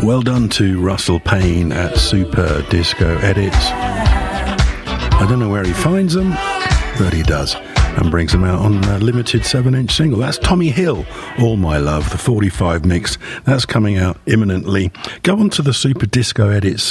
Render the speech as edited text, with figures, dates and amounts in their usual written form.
Well done to Russell Payne at Super Disco Edits. I don't know where he finds them, but he does, and brings them out on a limited 7-inch single. That's Tommy Hill, All My Love, the 45 mix. That's coming out imminently. Go on to the Super Disco Edits